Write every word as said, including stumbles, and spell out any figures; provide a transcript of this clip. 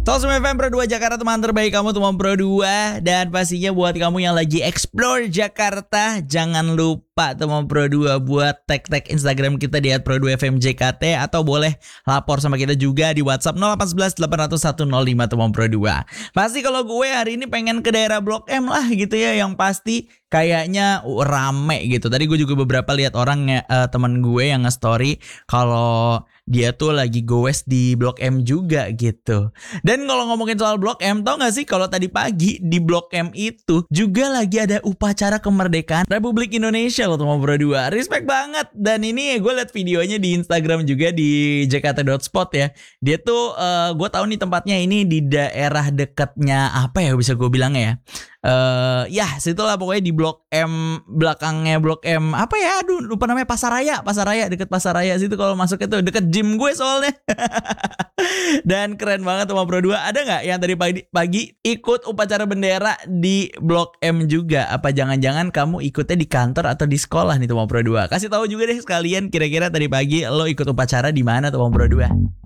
Sosum F M Pro dua Jakarta, teman terbaik kamu teman Pro dua. Dan pastinya buat kamu yang lagi explore Jakarta, jangan lupa teman Pro dua buat tag-tag Instagram kita di at pro dua f m j k t, atau boleh lapor sama kita juga di WhatsApp nol delapan satu satu delapan nol nol satu nol lima teman Pro dua. Pasti kalau gue hari ini pengen ke daerah Blok M lah gitu ya, yang pasti kayaknya uh, rame gitu. Tadi gue juga beberapa lihat orang uh, teman gue yang nge-story kalau dia tuh lagi goes di Blok M juga gitu. Dan kalau ngomongin soal Blok M, tau gak sih kalau tadi pagi di Blok M itu juga lagi ada upacara kemerdekaan Republik Indonesia loh teman Pro dua. Respect banget. Dan ini gue liat videonya di Instagram juga di j k t dot spot ya. Dia tuh uh, gue tahu nih tempatnya ini di daerah dekatnya apa ya bisa gue bilang ya. Uh, ya situlah pokoknya di Blok M, belakangnya Blok M apa ya, aduh lupa namanya, Pasaraya, Pasaraya deket Pasaraya situ kalau masuk itu deket gym gue soalnya. Dan keren banget teman Pro dua. Ada nggak yang tadi pagi, pagi ikut upacara bendera di Blok M juga? Apa jangan-jangan kamu ikutnya di kantor atau di sekolah nih teman Pro dua? Kasih tahu juga deh sekalian, kira-kira tadi pagi lo ikut upacara di mana teman Pro dua?